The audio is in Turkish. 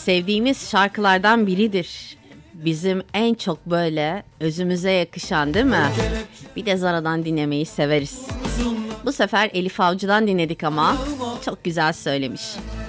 sevdiğimiz şarkılardan biridir. Bizim en çok böyle özümüze yakışan, değil mi? Bir de Zara'dan dinlemeyi severiz. Bu sefer Elif Avcı'dan dinledik ama çok güzel söylemiş.